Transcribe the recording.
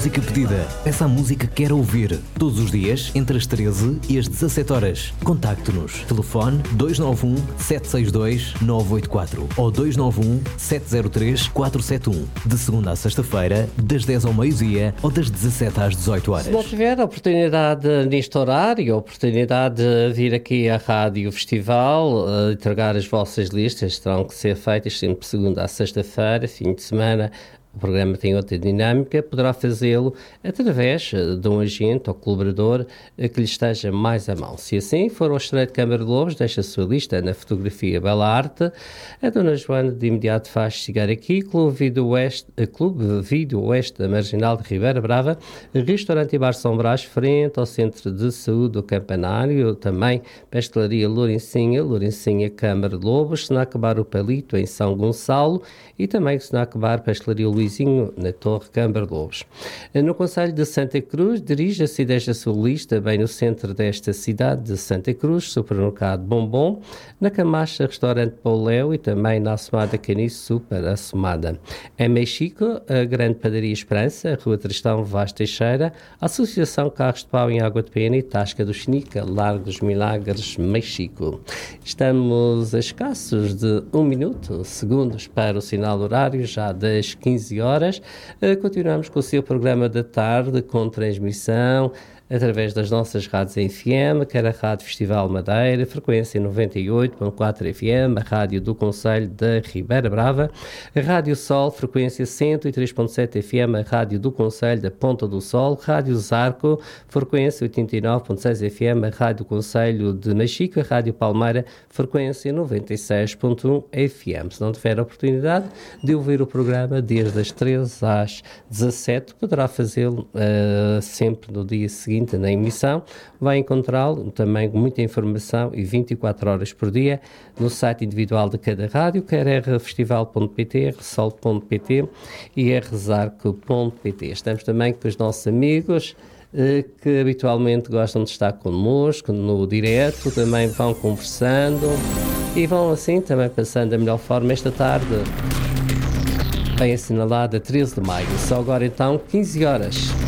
música pedida. Peça a música que quer ouvir. Todos os dias, entre as 13 e as 17 horas. Contacte-nos. Telefone 291 762 984 ou 291 703 471. De segunda à sexta-feira, das 10 ao meio-dia ou das 17 às 18 horas. Se não tiver a oportunidade neste horário, a oportunidade de vir aqui à Rádio Festival, entregar as vossas listas, terão que ser feitas sempre de segunda à sexta-feira, fim de semana. O programa tem outra dinâmica, poderá fazê-lo através de um agente ou colaborador que lhe esteja mais à mão. Se assim for ao Estreito de Câmara de Lobos, deixa a sua lista na fotografia Bela Arte. A Dona Joana de imediato faz chegar aqui, Clube Vídeo Oeste da Marginal de Ribeira Brava, Restaurante e Bar São Brás, frente ao Centro de Saúde do Campanário, também Pastelaria Lourencinha Câmara de Lobos, Snack Bar O Palito em São Gonçalo e também Snack Bar Pastelaria Luizinho, na Torre Câmara de Lobos. No Concelho de Santa Cruz, dirija-se e deixa a sua lista bem no centro desta cidade de Santa Cruz, Supermercado Bombom, na Camacha, Restaurante Pauléu e também na Assomada Caniço Super Assomada. Em Mexico, a Grande Padaria Esperança, Rua Tristão Vaz Teixeira, Associação Carros de Pau em Água de Pena e Tasca do Chinica, Largo dos Milagres, Mexico. Estamos a escassos de 1 minuto, segundos para o sinal horário, já das 15 horas. Continuamos com o seu programa da tarde, com transmissão através das nossas rádios em FM, quer a Rádio Festival Madeira, frequência 98.4 FM, a Rádio do Concelho da Ribeira Brava, a Rádio Sol, frequência 103.7 FM, a Rádio do Concelho da Ponta do Sol, Rádio Zarco, frequência 89.6 FM, a Rádio do Concelho de Machico, a Rádio Palmeira, frequência 96.1 FM. Se não tiver a oportunidade de ouvir o programa desde as 13 às 17, poderá fazê-lo sempre no dia seguinte na emissão. Vai encontrá-lo também com muita informação e 24 horas por dia no site individual de cada rádio, quer rfestival.pt, rsol.pt e rzarco.pt. Estamos também com os nossos amigos que habitualmente gostam de estar connosco no direto, também vão conversando e vão assim também passando da melhor forma esta tarde, bem assinalada, 13 de maio. Só agora então 15 horas.